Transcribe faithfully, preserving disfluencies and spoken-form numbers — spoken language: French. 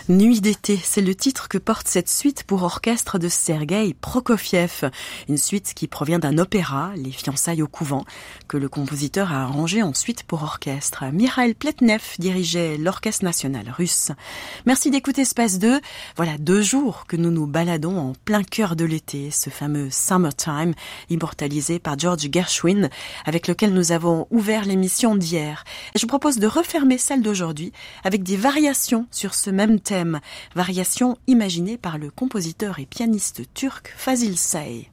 Nuit d'été, c'est le titre que porte cette suite pour orchestre de Sergueï Prokofiev. Une suite qui provient d'un opéra, Les fiançailles au couvent, que le compositeur a arrangé ensuite pour orchestre. Mikhail Pletnev dirigeait l'Orchestre national russe. Merci d'écouter Space deux. Voilà deux jours que nous nous baladons en plein cœur de l'été, ce fameux Summertime, immortalisé par George Gershwin, avec lequel nous avons ouvert l'émission d'hier. Et je propose de refermer celle d'aujourd'hui avec des variations sur ce même thème. Variation imaginée par le compositeur et pianiste turc Fazil Say.